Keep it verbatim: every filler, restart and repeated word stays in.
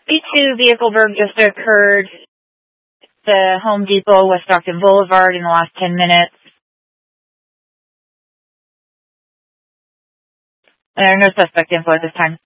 B two vehicle burg just occurred. The Home Depot, West Stockton Boulevard in the last ten minutes. There are no suspect info at this time.